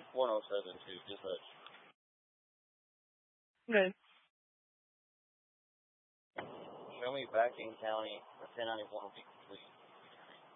1072, dispatch. Okay. Show me back in county, 1091 will be complete.